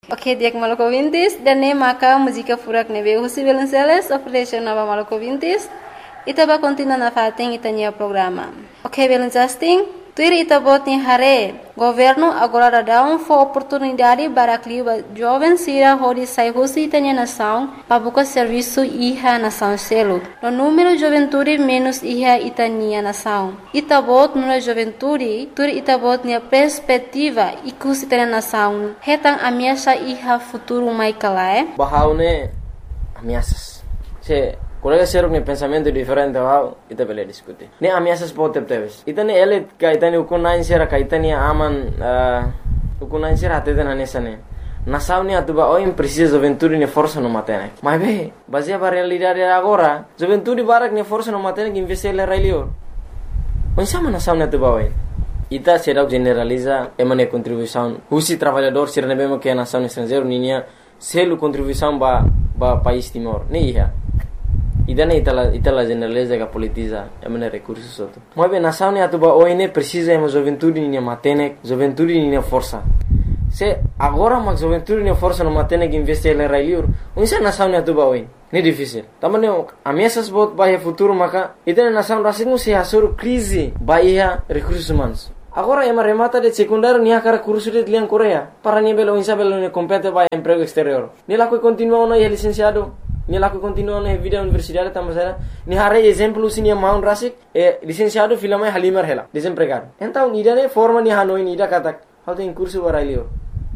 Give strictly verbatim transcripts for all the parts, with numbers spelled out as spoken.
Ok, diak Maluku Vintis, dan ne maka música furak nebe husi Velenceles, operation nova Maluku Vintis, ita ba continua na fating itanya programa. Ok, Velencasting, tuir ita bot ni hare, governo agora dá um for oportunidade para clima jovem sira hori sai husi itanya nação, para buscar serviço iha nação selo. No número juventude menos iha itania nação. Ita bot no juventude, tuir ita bot ni perspectiva ikus itanya nação. Hetang ameaça iha futuro mai kalae. Bahaune ameaças. Se colega ser um pensamento diferente ao ita bele discutir. Ne ameaças pode ter. Ita ne ele ka ita ne ukunain sera ka ita ne aman ukunain sera até na nessa ne. Nação ne atuba o precisa juventude ne força no matene. Mas be, baseia para realidade agora, juventude barak ne força no matene que investir le railio. O sama nação ne atuba o. Ita será generaliza emane contribuição. Husi trabalhador ser ne bemo que a nação estrangeiro ninha selo contribuição ba ba país Timor. Ne ia. Ida ne itala itala generaliza que politiza emane recursos outro. Mas bem nação ne atuba o ne precisa emo juventude ninha matene, juventude ninha força. Se agora mas juventude ninha força no matene que investir le railio. Unsa nação ne atuba o. Ne difícil. Tamane ameaças bot ba futuro maka ita nação rasingu se asur crise ba ia recursos humanos. Agora ema remata de secundário nia cara curso de liang Coreia. Para nia belo insa belo ne compete ba emprego exterior. Ni la ko continua na licenciado, ni la ko continua na vida universidade tamasera. Ni hare exemplo sinia maun rasik e licenciado filama halimar hela, desempregado. Então nida ne forma ni hanoi nida katak. How tem curso barailio.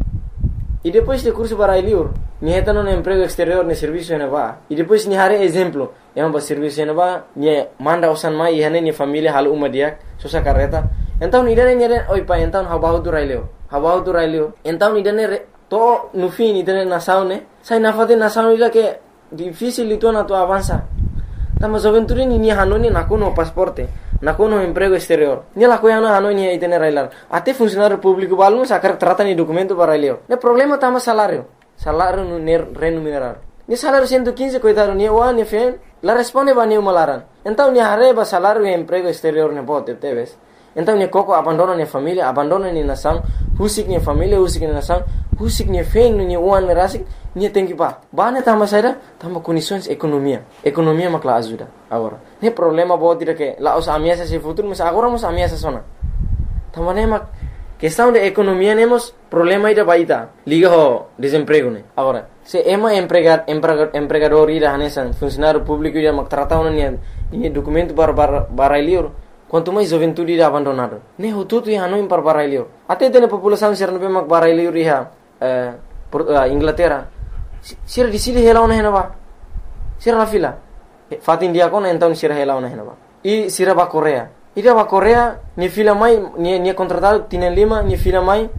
E depois de curso barailio, ni heta no emprego exterior ne serviço ne ba. E depois ni hare exemplo, ema ba serviço ne ba, ni manda osan mai hane ni família hal uma dia, sosa carreta. Então nidane nidane oi pa então habahu tu railio habahu tu railio então nidane to no fim nidane nação né sai na fase nação ila que difícil itu na tu avança tamo juventude ni ni hanoni na kono pasporte na kono emprego exterior ni la ko yana hanoni itene railar até funcionário público balum sakar trata ni documento para railio ne problema tamo salário salário no remunerar ni salário cento e quinze coitado ni o ni fen la responde ba ni malaran então ni hareba salário e emprego exterior ne pode teves. Então ne koko abandona ne família, abandona ne nação, husik ne família, husik ne nação, husik ne feng ne uan ne rasik, ne tem que pa. Ba ne tama saída, tama condições economia. Economia makla ajuda agora. Ne problema pode dire que lá os ameaças se futuro, mas agora os ameaças sona. Tama ne mak questão de economia nemos problema ida baita. Liga ho desemprego ne. Agora, se ema empregar empregador ida hanesan, funcionário público ida mak trata ona ne ne documento para para liur. Quanto mais juventude irá abandonado. Ne hututu ia hanoi par barailio. Até tem a população ser no mak barailio iha eh Inglaterra. Sira di sili hela ona henaba. Sira la fila. Fatin dia kona então sira hela ona henaba. E sira ba Coreia. Ida ba Coreia ni fila mai ni ni contratado tinen lima ni fila mai.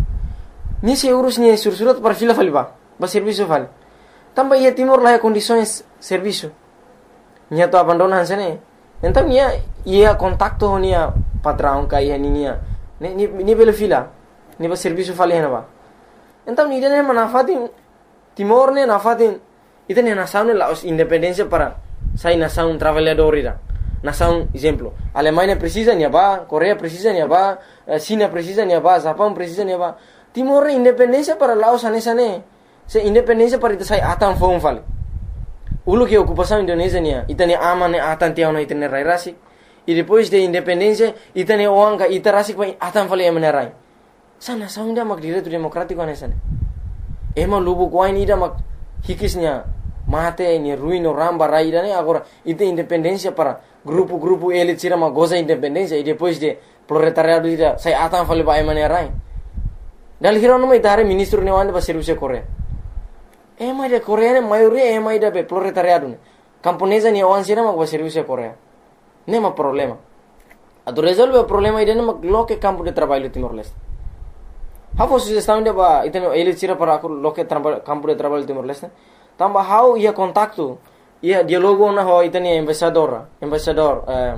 Ni se urus ni sursurat par fila faliba. Ba serviço fali. Tamba ia Timor lá condições serviço. Ni to abandonan sene. Então ia ia contacto nia patrão ka ia nia ni ni ni bela fila ni ba serviço fali henaba. Então ni dene manafatin Timor ne nafatin ita ne nação ne la independência para sai nação trabalhador ira. Nação exemplo, Alemanha precisa nia ba, Coreia precisa nia ba, China precisa nia ba, Japão precisa nia ba. Timor ne independência para Laos anesa ne. Se independência para ita sai atan fon fali. Ulu que ocupação Indonésia nia, itane aman ne atan tiao na itane rai rasik. E depois de independência, itane oanga ita rasik pa atan fali emane rai. Sa nação ida mak direito democrático anesa ne. Ema lubu kuai ida mak hikisnya mate ni ruino ramba rai ida ne agora ita independência para grupo-grupo elit sira mak goza independência e depois de proletariado ida sai atan fali pa emane rai. Dal hiro no mai tare ministro ne wande ba serviço Coreia. Ema de Coreia ne maioria ema ida be proletariado ne. Camponesa ni awan sira mak ba serviço Coreia. Nema problema. Ado resolve o problema ida ne mak loke campo de trabalho Timor-Leste. Hafo sugestão de ba iteno elit sira para loke campo de trabalho Timor-Leste. Tamba how ia contacto ia dialogo na ho itani embaixador, embaixador eh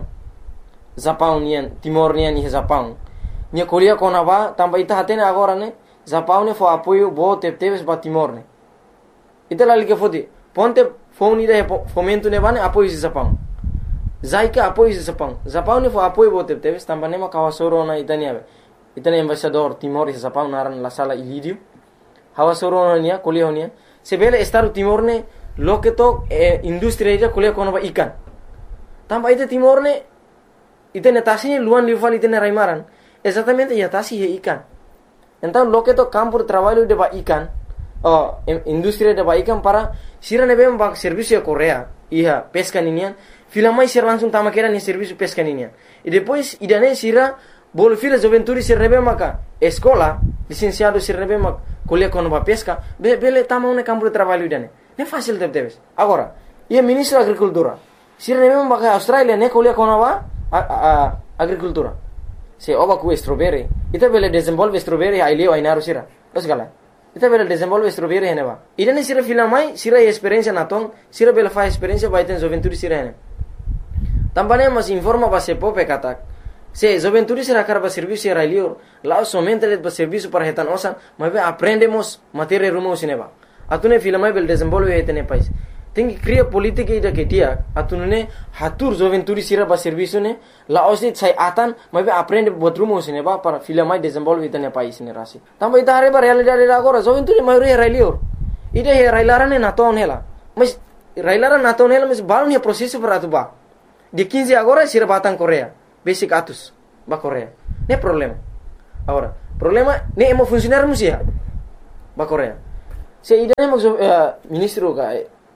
Japão nian Timor nian ni Japão. Nia Coreia kona ba tamba ita hatene agora ne Japão ne fo apoio bo tepteves ba Timor ne. Ita lali que fodi ponte phone ida fomento ne ba ne apoio Japão. Zaika apoio Japão. Japão ne fo apoio bo tepteves tamba ne ma kawasoro na itani ave. Itani embaixador Timor e Japão naran la sala ilidio. hawa soronia kuliah honia sebele Estado Timor ne loke to eh, industri ida kuliah kono ba ikan tamba ite Timor ne ite netasi luan lival ite raimaran exatamente ya tasi he ikan então loke to campo de trabalho de ba ikan oh industri de ba ikan para sira ne bem ba serviço ya Korea iha pesca ninian filamai sira langsung tama kera ni serviço pesca ninian e depois idane sira bolo fila joventuri sira ne bem maka escola licenciado sira ne bem maka kuliah kono ba pesca be bele tama un campo de trabalho idane ne fácil de teves agora ia ministro da agricultura sira ne bem maka Australia ne kuliah kono ba a, a, agricultura se oba ku strawberry ita bele desenvolve strawberry ai leo ai naru sira os gala ita bele desenvolve strawberry hene ba idane sira filamai sira experiência na ton sira bele fa experiência ba iten joventuri sira hene tambane mas informa ba se pope katak se joventuri sira karba serviço sira leo lá somente le ba serviço para retan osan mas aprendemos matéria rumo sineba atune filamai bele desenvolve etene país tem que criar política ida que dia atunune hatur joventuri sira ba serviço ne la osit sai atan mas aprende botrumo sineba para filamai desenvolve etene país ne rasi tamba ita are ba realidade agora joventuri maioria railio ida he railarane na ton hela mas railara na ton hela mas balun he processo para atuba de quinze agora sira batang Korea basic atus ba Korea ne problema agora problema ne emo funcionar musia ba Korea se ida ne mo uh, ministro ka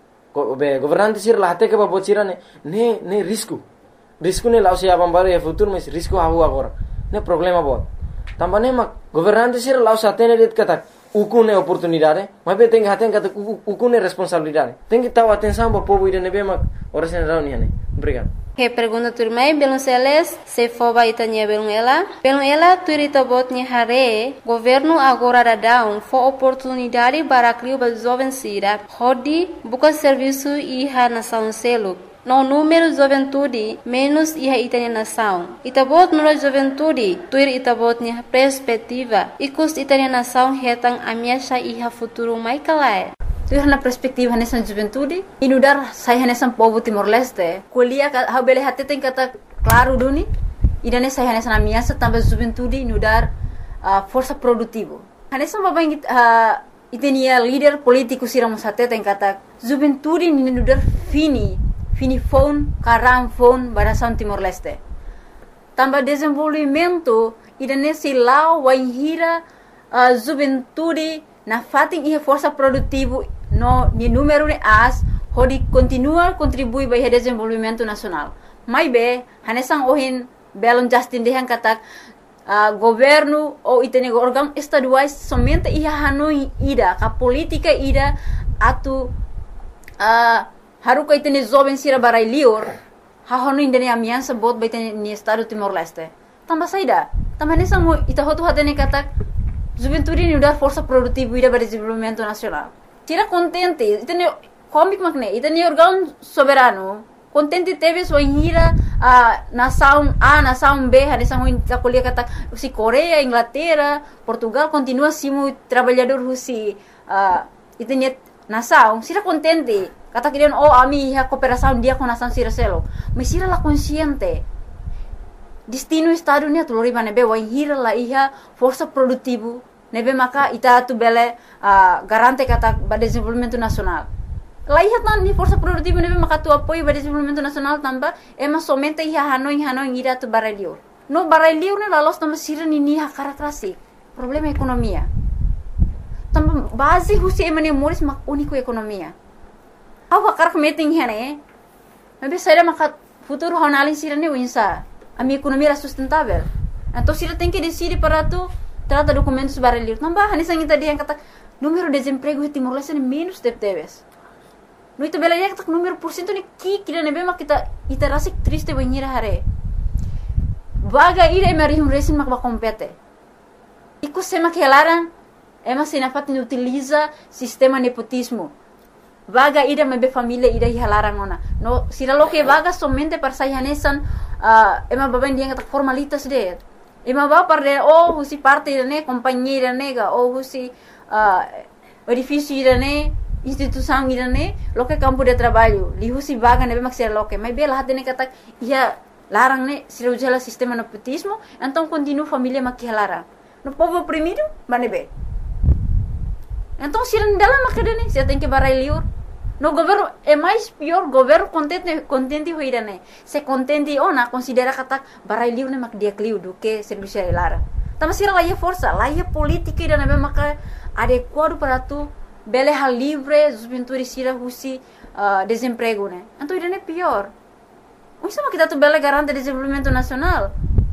be governante sir la hate ke ba bocira ne ne ne risco risco ne lao se abambare e futuro mas risco hawo agora ne problema bo tambane ma governante sir lao sa tene det kata ukune oportunidade mas be tem haten kata ukune responsabilidade tem que taw atenção ba povo ida ne be ma ora sen rauni ne obrigado. Que pergunta turmai belum seles se foba itanya belum ela belum ela turita botnya hare governo agora da down for oportunidade para criar ba jovem sira hodi buka serviço iha nação selo no número juventude menos iha itanya nação itabot no juventude tuir itabotnya perspectiva ikus itanya nação hetang amiasha iha futuro mai kalai tu na perspektiva nessa juventude inudar saya nessa povo Timor Leste kuliah ha bele hate tem kata claro duni idane saya nessa na minha também juventude inudar uh, força produtivo nessa babang uh, itenia líder político siramos hate tem kata juventude inudar fini fini phone karam phone barasan Timor Leste tambah desenvolvimento idane silau waihira uh, juventude na fating ihe força produtivo no ni número ne as hodi continua contribui para o desenvolvimento nacional mai be hanesang ohin belon Justin dehan katak uh, governo ou itene órgão estaduais somente iha hanoi ida ka política ida atu uh, haru ka itene jovem sira barai lior ha hono indene amiança bot ba itene ni estado Timor Leste tamba saida tamba hanesang ita hotu hatene katak juventude ni udar força produtiva ida para desenvolvimento nacional tira contente itene comic makne itene órgão soberano contente teve sua inhira a nação A nação B hanesang ta kuliah kata si Korea Inglaterra Portugal continua simo trabalhador husi uh, itene nação sira contente kata kirian oh ami ha cooperação dia com nação sira selo mas sira la consciente destino estado ni atulori bane be wa hira la iha força produtivo nebe maka ita tu bele uh, garante kata ba desenvolvimento nacional la iha tan ni força produtivo nebe maka tu apoio ba desenvolvimento nacional tamba ema somente iha hanoi hanoi ira tu barelio no barelio ne la los tamba sira ni ni ha karakterasi problema ekonomia tamba base husi emane moris mak unico ekonomia awa karak meeting hene nebe saira maka futuro honalin sira ne winsa a minha economia era sustentável. Então, se ela tem que decidir para tu, trata documentos para ler. Não vai, nessa gente dia kata número de desemprego em Timor Leste é menos de teves. No itu bela dia kata número por cento ni ki kira nebe mak kita ita rasik triste banhira hare. Vaga ira emari um resin mak ba compete. Iku sema que elaran ema sinafat ni utiliza sistema nepotismo. Vaga ida mebe família ida hilarang ona. No, sira lo que vaga somente para sair hanesan uh, ema baben dia kata formalitas de. Ema ba para oh husi parte ne companhia nega oh husi uh, edifício ne instituição ne lo que campo de trabalho. Li husi vaga nebe mak sira lo que. Mas bela hade ne kata ia larang ne sira ujala sistema nepotismo, então continua família mak hilarang. No povo oprimido, manebe. Então, se não dela macadane, você tem que barai liur. No governo é mais pior, governo contente contente hoira né. Se contente ona considera kata barai liur ne mak dia kliu do que serviço lara. Tama sira lá é força, lá é política e na maka adequado para tu bele hal livre, os pintores sira husi uh, desemprego né. Então ira é pior. O sama kita tu bele garante desenvolvimento nacional.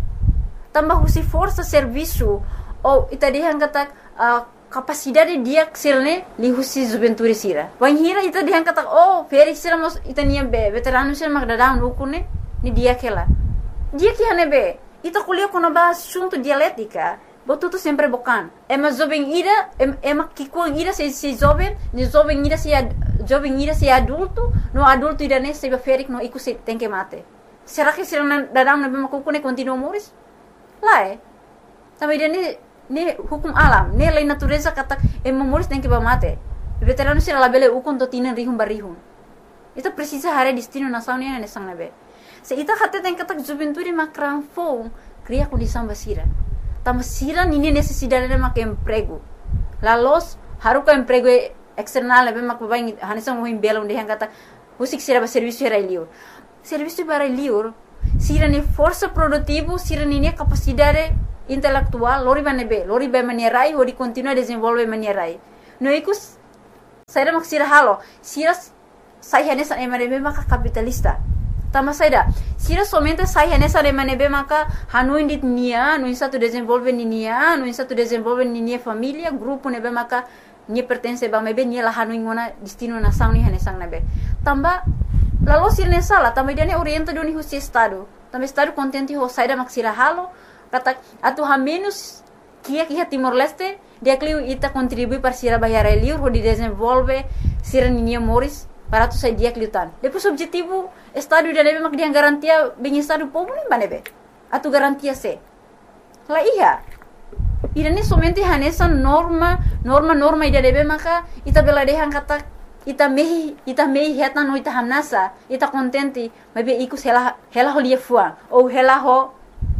Tambah husi força serviço ou itadihan kata uh, capacidade dia ksilne li husi juventude sira. Wan hira ita dihan kata oh feri sira mos ita nia be veterano sira mak dadam ukune ni dia kela. Dia que hane be ita kuliah kono ba assunto dialética. Botu tu sempre bokan. Ema jovem ira ema kikuang ira se se jovem, ni jovem ira se jovem ira se adulto, no adulto ira ne se be ferik no iku se tem que mate. Será que sira dadam na be makukune continua moris? Lá é. Também dia ne hukum alam, ne lei natureza kata e memoris tem que ba mate. Veterano sira labele ukon to tinan rihum barihum. Ita precisa hare destino nação ne ne sang nabe. Se ita kata tem kata juventude makran fo, cria condição basira. Tama sira nini necessidade de mak emprego. La los haruka emprego external nabe mak babai hanisang mo himbela onde kata usik sira ba serviço era liur. Serviço para liur, sira ne força produtivo, sira ne capacidade intelectual, lori ba nebe, lori ba manierai, hori continua desenvolve manierai. No ikus, saida mak sira halo, sira sai hanesa emanebe maka capitalista. Tama saida, sira somente sai hanesa emanebe maka hanu indit nia, no insa tu desenvolve ni nia, no insa tu desenvolve ni nia família, grupo nebe maka nia pertence ba mebe nia la hanu ingona destino nação ni hanesang nebe. Tamba, lalu sira ne sala, tamba dia ne orienta doni husi estado. Tamba estado contente ho saida mak sira halo, kata atu ha menos kia kia Timor Leste dia kliu ita contribui para sira bayar liur ho di desenvolve sira ninia moris para tu sai dia kliutan. Depois objetivo estado dia nebe mak dia garantia bem estado povo nem banebe. Atu garantia se. La iya. Ida ne somente hanesa norma norma norma ida nebe maka ita bela dehan kata ita mehi ita mehi heta no ita hamnasa ita contente mebe ikus hela hela ho lia fua ou hela ho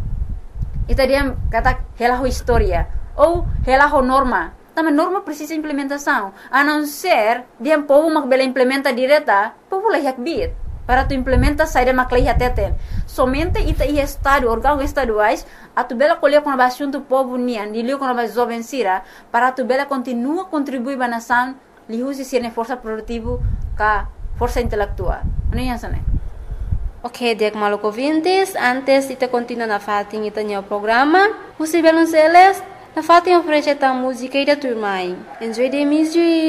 ita dia kata hela ho história ou hela ho norma. Também norma precisa implementação. A não ser dia povo mak bela implementa direta, povo lá yak bit para tu implementa saída mak lá teten. Somente ita i estado órgãos estaduais a tu bela colher com a assunto povo nian, dilio com a jovem sira para tu bela continua contribuir ba nação, li usi sirne força produtivo ka força intelectual. Ano yan sana? Ok, Diak Maluco ouvintes, antes de continuar na fatin ita nyo programa, Musi Belonceles, na fatin oferece a música e da turma. Enjoy the music!